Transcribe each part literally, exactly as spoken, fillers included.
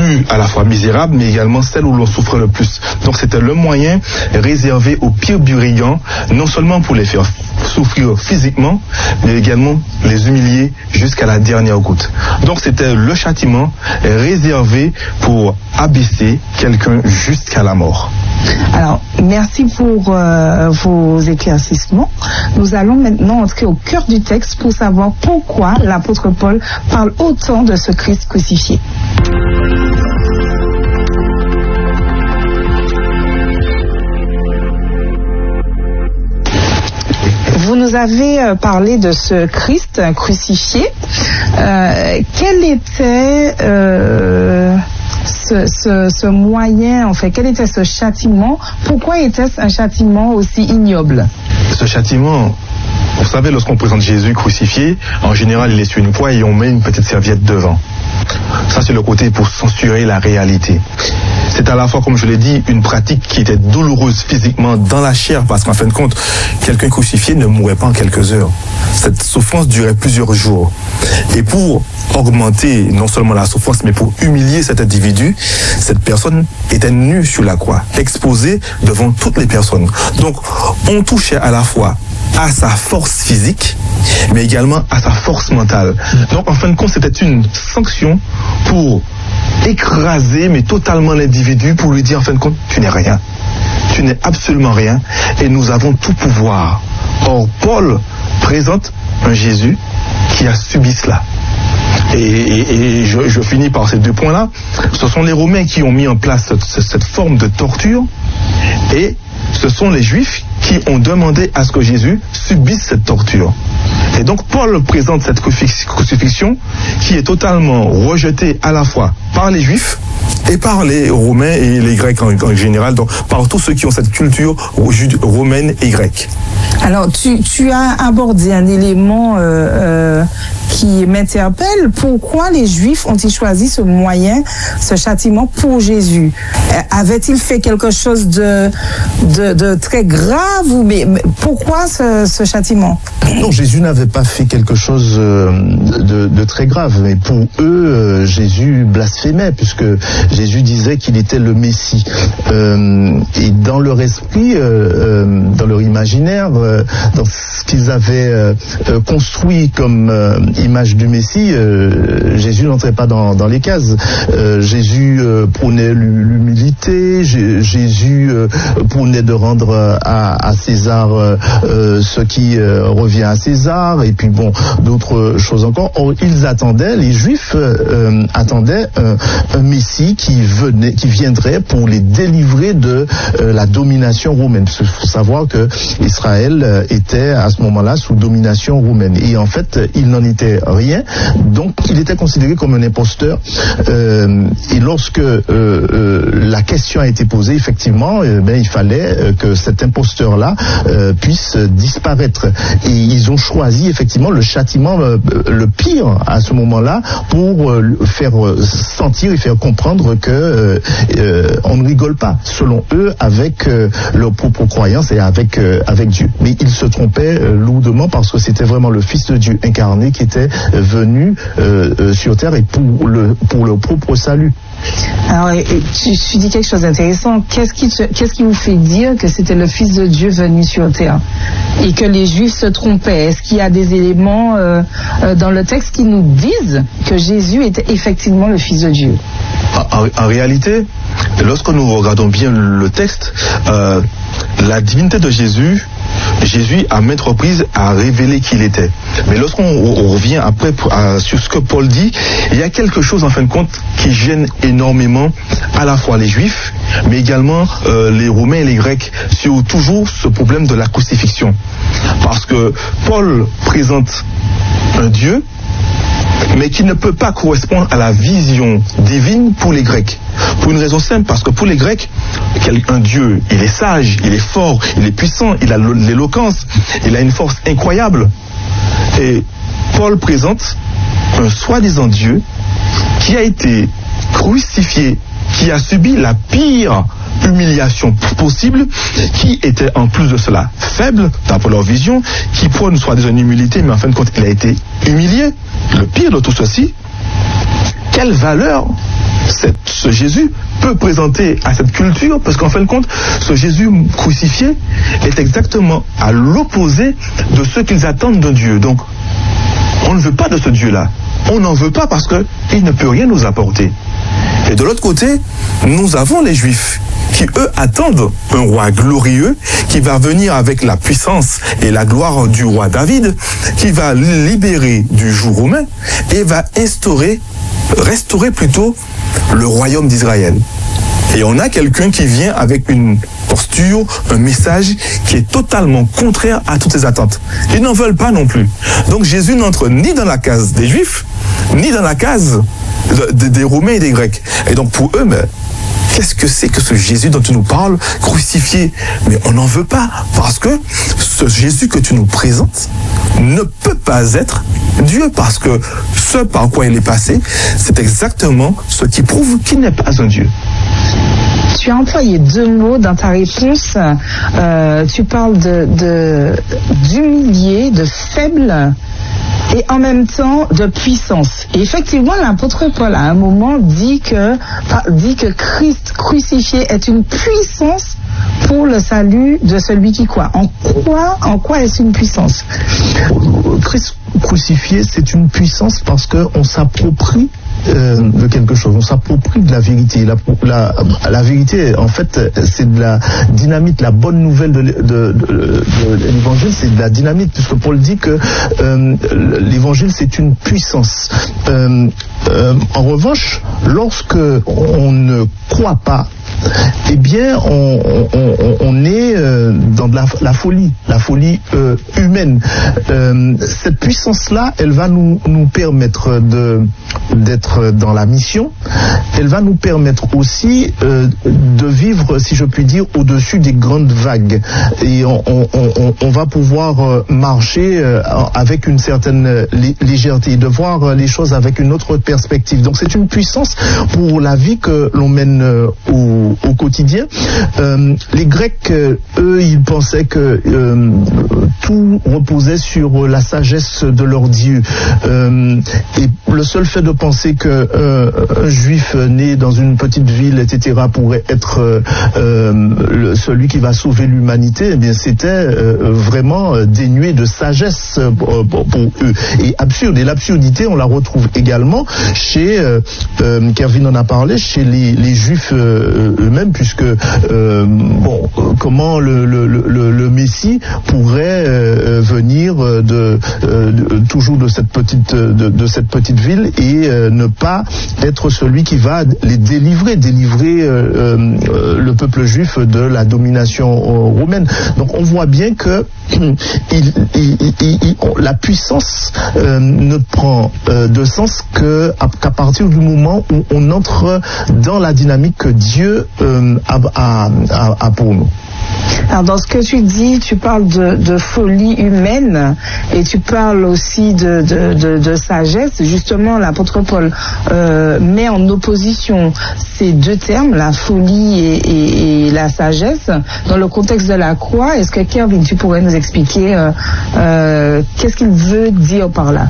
plus à la fois misérable, mais également celle où l'on souffrait le plus. Donc c'était le moyen réservé aux pires brillants, non seulement pour les faire souffrir physiquement, mais également les humilier jusqu'à la dernière goutte. Donc c'était le châtiment réservé pour abaisser quelqu'un jusqu'à la mort. Alors, merci pour euh, vos éclaircissements. Nous allons maintenant entrer au cœur du texte pour savoir pourquoi l'apôtre Paul parle autant de ce Christ crucifié. Vous nous avez parlé de ce Christ crucifié. Euh, quel était euh, ce, ce, ce moyen, en fait, quel était ce châtiment? Pourquoi était-ce un châtiment aussi ignoble? Ce châtiment, vous savez, lorsqu'on présente Jésus crucifié, en général, il est sur une croix et on met une petite serviette devant. Ça, c'est le côté pour censurer la réalité. C'est à la fois, comme je l'ai dit, une pratique qui était douloureuse physiquement dans la chair, parce qu'en fin de compte, quelqu'un crucifié ne mourait pas en quelques heures. Cette souffrance durait plusieurs jours. Et pour augmenter non seulement la souffrance, mais pour humilier cet individu, cette personne était nue sur la croix, exposée devant toutes les personnes. Donc, on touchait à la fois à sa force physique, mais également à sa force mentale. Donc, en fin de compte, c'était une sanction pour écraser, mais totalement l'individu, pour lui dire, en fin de compte, tu n'es rien. Tu n'es absolument rien, et nous avons tout pouvoir. Or, Paul présente un Jésus qui a subi cela. Et, et, et je, je finis par ces deux points-là. Ce sont les Romains qui ont mis en place cette, cette forme de torture, et ce sont les Juifs qui ont demandé à ce que Jésus subisse cette torture. Et donc Paul présente cette crucifixion qui est totalement rejetée à la fois par les Juifs et par les Romains et les Grecs en, en général, donc par tous ceux qui ont cette culture romaine et grecque. Alors tu, tu as abordé un élément euh, euh, qui m'interpelle. Pourquoi les Juifs ont-ils choisi ce moyen, ce châtiment pour Jésus? euh, Avait-il fait quelque chose de, de, de très grave ou mais, mais pourquoi ce, ce châtiment? Non, Jésus n'avait pas fait quelque chose de, de très grave, mais pour eux, Jésus blasphémait, puisque Jésus disait qu'il était le Messie. Euh, et dans leur esprit, euh, dans leur imaginaire, euh, dans ce qu'ils avaient euh, construit comme euh, image du Messie, euh, Jésus n'entrait pas dans, dans les cases. Euh, Jésus euh, prônait l'humilité, J- Jésus euh, prônait de rendre à, à César euh, ce qui euh, revient à César, et puis bon, d'autres choses encore. Or, ils attendaient, les Juifs euh, attendaient euh, un Messie qui venait, qui viendrait pour les délivrer de euh, la domination romaine. Parce qu'il faut savoir que Israël euh, était à ce moment-là sous domination romaine. Et en fait, il n'en était rien. Donc, il était considéré comme un imposteur. Euh, et lorsque euh, euh, la question a été posée, effectivement, euh, ben, il fallait euh, que cet imposteur-là euh, puisse disparaître. Et ils ont choisi effectivement le châtiment euh, le pire à ce moment-là pour euh, faire sentir et faire comprendre que euh, euh, on ne rigole pas, selon eux, avec euh, leur propre croyance et avec euh, avec Dieu. Mais ils se trompaient euh, lourdement, parce que c'était vraiment le Fils de Dieu incarné qui était euh, venu euh, euh, sur terre, et pour le pour leur propre salut. Alors, tu, tu dis quelque chose d'intéressant. Qu'est-ce qui, te, qu'est-ce qui vous fait dire que c'était le Fils de Dieu venu sur terre et que les Juifs se trompaient? Est-ce qu'il y a des éléments euh, euh, dans le texte qui nous disent que Jésus était effectivement le Fils de Dieu? En, en, en réalité, lorsque nous regardons bien le texte, euh, la divinité de Jésus, Jésus à maintes reprises a révélé qui il était. Mais lorsqu'on on revient après à, sur ce que Paul dit, il y a quelque chose en fin de compte qui gêne énormément à la fois les Juifs, mais également euh, les Romains et les Grecs, sur toujours ce problème de la crucifixion. Parce que Paul présente un Dieu, mais qui ne peut pas correspondre à la vision divine pour les Grecs. Pour une raison simple, parce que pour les Grecs, un Dieu, il est sage, il est fort, il est puissant, il a l'éloquence, il a une force incroyable. Et Paul présente un soi-disant Dieu qui a été crucifié, qui a subi la pire humiliation possible, qui était en plus de cela faible, d'après leur vision, qui prône soi-disant une humilité, mais en fin de compte, il a été humilié. Le pire de tout ceci, quelle valeur cette, Jésus peut présenter à cette culture, parce qu'en fin de compte, ce Jésus crucifié est exactement à l'opposé de ce qu'ils attendent de Dieu. Donc, on ne veut pas de ce Dieu-là. On n'en veut pas parce qu'il ne peut rien nous apporter. Et de l'autre côté, nous avons les Juifs qui, eux, attendent un roi glorieux qui va venir avec la puissance et la gloire du roi David, qui va libérer du joug romain et va instaurer, restaurer plutôt le royaume d'Israël. Et on a quelqu'un qui vient avec une posture, un message qui est totalement contraire à toutes ces attentes. Ils n'en veulent pas non plus. Donc Jésus n'entre ni dans la case des Juifs, ni dans la case de, de, des Romains et des Grecs. Et donc pour eux, mais, qu'est-ce que c'est que ce Jésus dont tu nous parles, crucifié? Mais on n'en veut pas, parce que ce Jésus que tu nous présentes ne peut pas être Dieu, parce que ce par quoi il est passé, c'est exactement ce qui prouve qu'il n'est pas un Dieu. Tu as employé deux mots dans ta réponse. Euh, tu parles de, de, d'humilié, de faible, et en même temps de puissance. Et effectivement, l'apôtre Paul à un moment dit que, dit que Christ crucifié est une puissance pour le salut de celui qui croit. En quoi, en quoi est-ce une puissance? Christ crucifié, c'est une puissance parce qu'on s'approprie Euh, de quelque chose, on s'approprie de la vérité. La, la, la vérité, en fait, c'est de la dynamite. La bonne nouvelle de, de, de, de, de l'évangile, c'est de la dynamite, puisque Paul dit que euh, l'évangile, c'est une puissance. Euh, euh, en revanche, lorsque on ne croit pas, eh bien, on, on, on est euh, dans de la, la folie, la folie euh, humaine. Euh, cette puissance-là, elle va nous, nous permettre de, d'être dans la mission. Elle va nous permettre aussi euh, de vivre, si je puis dire, au-dessus des grandes vagues. Et on, on, on, on va pouvoir euh, marcher euh, avec une certaine légèreté, de voir les choses avec une autre perspective. Donc c'est une puissance pour la vie que l'on mène euh, au au quotidien. Euh, les Grecs, euh, eux, ils pensaient que euh, tout reposait sur la sagesse de leur Dieu. Euh, et le seul fait de penser que euh, un Juif né dans une petite ville, et cetera, pourrait être euh, euh, le, celui qui va sauver l'humanité, eh bien, c'était euh, vraiment dénué de sagesse pour, pour, pour eux. Et absurde. Et l'absurdité, on la retrouve également chez, euh, euh, Kervin en a parlé, chez les, les Juifs euh, eux-mêmes, puisque euh, bon, comment le, le, le, le Messie pourrait euh, venir de, euh, de toujours de cette petite de, de cette petite ville et euh, ne pas être celui qui va les délivrer, délivrer euh, euh, le peuple juif de la domination euh, romaine. Donc on voit bien que il, il, il, il, la puissance euh, ne prend euh, de sens que à, qu'à partir du moment où on entre dans la dynamique que Dieu euh, a, a, a, a pour nous. Alors dans ce que tu dis, tu parles de, de folie humaine et tu parles aussi de, de, de, de sagesse. Justement, l'apôtre Paul euh, met en opposition ces deux termes, la folie et, et, et la sagesse, dans le contexte de la croix. Est-ce que Kervin, tu pourrais nous expliquer euh, euh, qu'est-ce qu'il veut dire par là?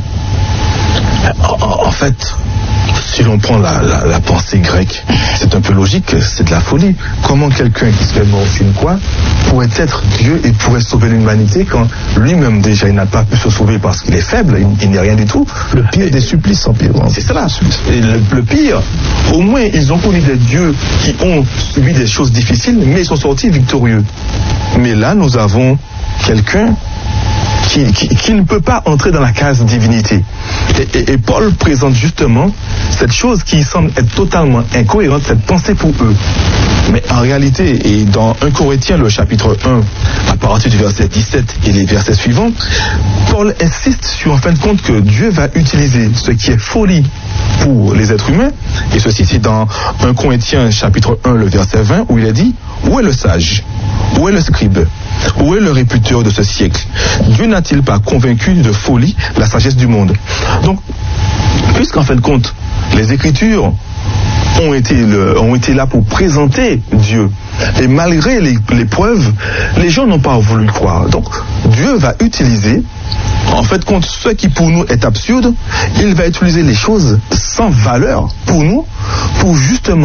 En, en fait, si l'on prend la, la, la pensée grecque, c'est un peu logique, c'est de la folie. Comment quelqu'un qui serait mort sur une croix pourrait être Dieu et pourrait sauver l'humanité quand lui-même déjà il n'a pas pu se sauver parce qu'il est faible, il, il n'est rien du tout. Le pire et, des supplices en pire. C'est cela. Et le, le pire, au moins ils ont connu des dieux qui ont subi des choses difficiles, mais ils sont sortis victorieux. Mais là nous avons quelqu'un Qui, qui, qui ne peut pas entrer dans la case divinité. Et, et, et Paul présente justement cette chose qui semble être totalement incohérente, cette pensée pour eux. Mais en réalité, et dans premier Corinthiens, le chapitre un, à partir du verset dix-sept et les versets suivants, Paul insiste sur en fin de compte que Dieu va utiliser ce qui est folie pour les êtres humains, et ceci c'est dans premier Corinthiens chapitre un, le verset vingt, où il est dit: où est le sage? Où est le scribe? Où est le réputeur de ce siècle? Dieu n'a-t-il pas convaincu de folie la sagesse du monde? Donc, puisqu'en fin de compte, les Écritures ont été, le, ont été là pour présenter Dieu, et malgré les, les preuves, les gens n'ont pas voulu le croire. Donc, Dieu va utiliser, en fait, compte ce qui pour nous est absurde, il va utiliser les choses sans valeur pour nous, pour justement